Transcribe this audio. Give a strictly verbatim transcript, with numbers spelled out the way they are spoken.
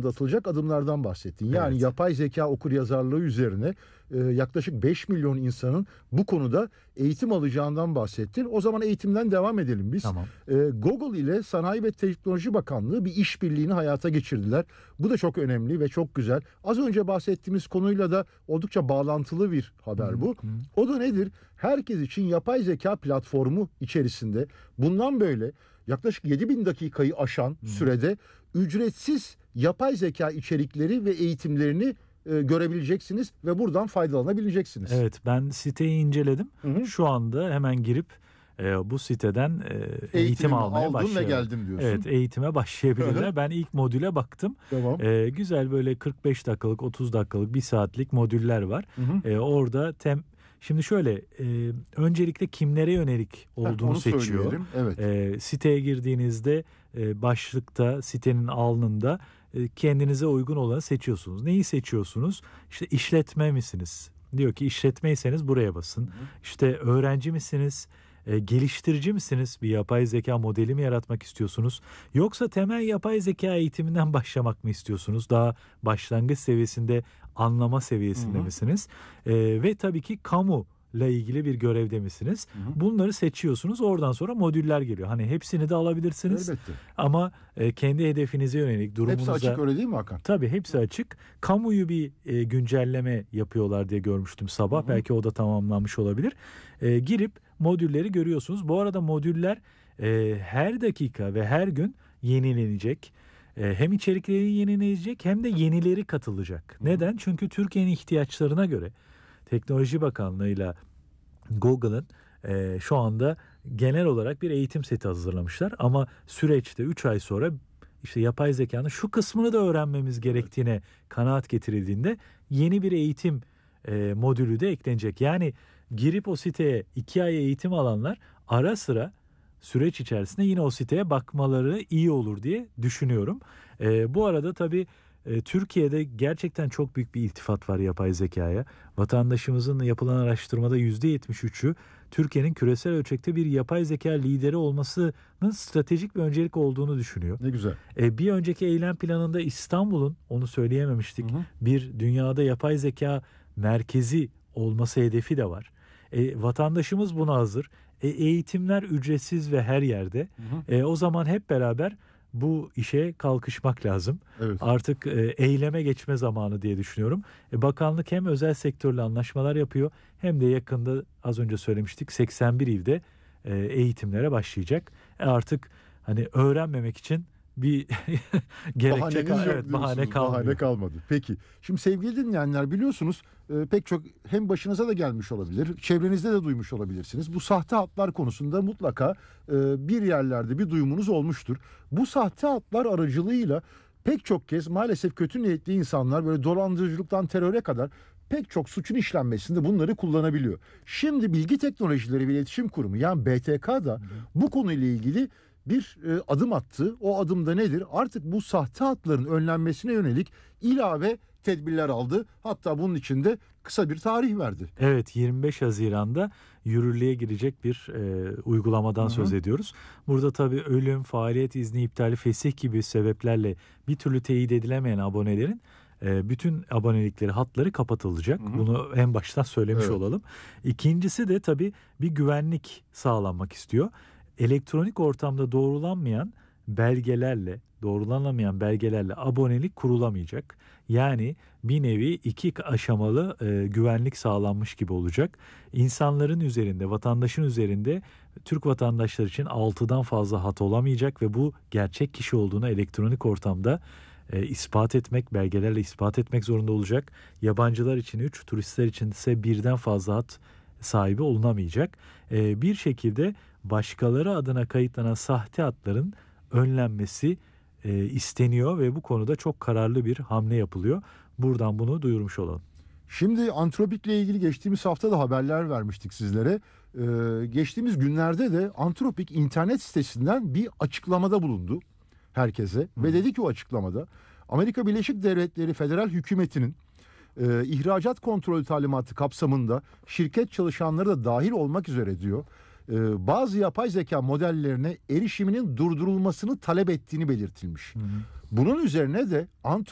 alanda atılacak adımlardan bahsettin. Yani Evet. yapay zeka okuryazarlığı üzerine e, yaklaşık beş milyon insanın bu konuda eğitim alacağından bahsettin. O zaman eğitimden devam edelim biz. Tamam. E, Google ile Sanayi ve Teknoloji Bakanlığı bir işbirliğini hayata geçirdiler. Bu da çok önemli ve çok güzel. Az önce bahsettiğimiz konuyla da oldukça bağlantılı bir haber bu. Hı hı. O da nedir? Herkes için yapay zeka platformu içerisinde bundan böyle yaklaşık yedi bin dakikayı aşan Hı. sürede ücretsiz yapay zeka içerikleri ve eğitimlerini e, görebileceksiniz ve buradan faydalanabileceksiniz. Evet, ben siteyi inceledim. Hı hı. Şu anda hemen girip e, bu siteden e, eğitim Eğitimimi almaya aldım ve başlayalım. geldim diyorsun. Evet, eğitime başlayabilirler. Ben ilk modüle baktım. Tamam. E, güzel böyle kırk beş dakikalık, otuz dakikalık, bir saatlik modüller var. Hı hı. E, orada tem Şimdi şöyle, e, öncelikle kimlere yönelik olduğunu Heh, onu seçiyor. söyleyelim. Evet. E, siteye girdiğinizde e, başlıkta, sitenin alnında e, kendinize uygun olanı seçiyorsunuz. Neyi seçiyorsunuz? İşte işletme misiniz? Diyor ki işletmeyseniz buraya basın. Hı hı. İşte öğrenci misiniz? E, geliştirici misiniz? Bir yapay zeka modeli mi yaratmak istiyorsunuz? Yoksa temel yapay zeka eğitiminden başlamak mı istiyorsunuz? Daha başlangıç seviyesinde, anlama seviyesinde Hı hı. misiniz? E, ve tabii ki kamu ile ilgili bir görevde misiniz? Hı hı. Bunları seçiyorsunuz. Oradan sonra modüller geliyor. Hani hepsini de alabilirsiniz. Elbette. Ama e, kendi hedefinize yönelik, durumunuza... Hepsi açık öyle değil mi Hakan? Tabii hepsi açık. Kamuyu bir e, güncelleme yapıyorlar diye görmüştüm sabah. Hı hı. Belki o da tamamlanmış olabilir. E, girip modülleri görüyorsunuz. Bu arada modüller e, her dakika ve her gün yenilenecek. E, hem içerikleri yenilenecek hem de yenileri katılacak. Hı hı. Neden? Çünkü Türkiye'nin ihtiyaçlarına göre Teknoloji Bakanlığı'yla Google'ın e, şu anda genel olarak bir eğitim seti hazırlamışlar. Ama süreçte üç ay sonra işte yapay zekanın şu kısmını da öğrenmemiz gerektiğine kanaat getirildiğinde yeni bir eğitim e, modülü de eklenecek. Yani girip o siteye iki ay eğitim alanlar ara sıra süreç içerisinde yine o siteye bakmaları iyi olur diye düşünüyorum. E, bu arada tabii e, Türkiye'de gerçekten çok büyük bir iltifat var yapay zekaya. Vatandaşımızın yapılan araştırmada yüzde yetmiş üçü Türkiye'nin küresel ölçekte bir yapay zeka lideri olmasının stratejik bir öncelik olduğunu düşünüyor. Ne güzel. E, bir önceki eylem planında İstanbul'un, onu söyleyememiştik, Hı hı. bir dünyada yapay zeka merkezi olması hedefi de var. E, vatandaşımız buna hazır. E, eğitimler ücretsiz ve her yerde. Hı hı. E, o zaman hep beraber bu işe kalkışmak lazım. Evet. Artık e, eyleme geçme zamanı diye düşünüyorum. E, bakanlık hem özel sektörle anlaşmalar yapıyor hem de yakında az önce söylemiştik seksen bir ilde e, eğitimlere başlayacak. E, artık hani öğrenmemek için bir gerekçe Bahaneniz kal- yok evet, bahane diyorsunuz. kalmıyor. Bahane kalmadı. Peki. Şimdi sevgili dinleyenler biliyorsunuz e, pek çok hem başınıza da gelmiş olabilir. Çevrenizde de duymuş olabilirsiniz. Bu sahte hatlar konusunda mutlaka e, bir yerlerde bir duyumunuz olmuştur. Bu sahte hatlar aracılığıyla pek çok kez maalesef kötü niyetli insanlar böyle dolandırıcılıktan teröre kadar pek çok suçun işlenmesinde bunları kullanabiliyor. Şimdi Bilgi Teknolojileri ve İletişim Kurumu yani B T K da bu konuyla ilgili bir e, adım attı. O adım da nedir? Artık bu sahte hatların önlenmesine yönelik ilave tedbirler aldı. Hatta bunun için de kısa bir tarih verdi. Evet, yirmi beş Haziran'da yürürlüğe girecek bir e, uygulamadan Hı hı. söz ediyoruz. Burada tabii ölüm, faaliyet izni iptali, fesih gibi sebeplerle bir türlü teyit edilemeyen abonelerin e, bütün abonelikleri, hatları kapatılacak. Hı hı. Bunu en baştan söylemiş Evet. olalım. İkincisi de tabii bir güvenlik sağlanmak istiyor. Elektronik ortamda doğrulanmayan belgelerle, doğrulanamayan belgelerle abonelik kurulamayacak. Yani bir nevi iki aşamalı e, güvenlik sağlanmış gibi olacak. İnsanların üzerinde, vatandaşın üzerinde Türk vatandaşlar için altıdan fazla hat olamayacak ve bu gerçek kişi olduğunu elektronik ortamda e, ispat etmek, belgelerle ispat etmek zorunda olacak. Yabancılar için üç, turistler için ise birden fazla hat sahibi olunamayacak. E, bir şekilde başkaları adına kayıtlanan sahte hatların önlenmesi e, isteniyor ve bu konuda çok kararlı bir hamle yapılıyor. Buradan bunu duyurmuş olalım. Şimdi Antropik'le ilgili geçtiğimiz hafta da haberler vermiştik sizlere. Ee, geçtiğimiz günlerde de Antropik internet sitesinden bir açıklamada bulundu herkese. Hı. Ve dedi ki o açıklamada Amerika Birleşik Devletleri Federal Hükümeti'nin e, ihracat kontrolü talimatı kapsamında şirket çalışanları da dahil olmak üzere diyor. E, bazı yapay zeka modellerine erişiminin durdurulmasını talep ettiğini belirtilmiş. Hı hı. Bunun üzerine de Antropik